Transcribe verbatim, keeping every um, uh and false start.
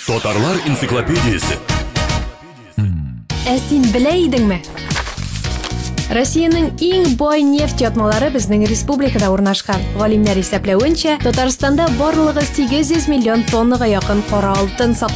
Татарлар энциклопедиясы. Ә син белә идеңме? Россиянең иң бай нефть ятмалары безнең республикада урнашкан. Галимнәр исәпләвенчә, Татарстанда барлыгы сигез йөз миллион тоннага якын кара алтын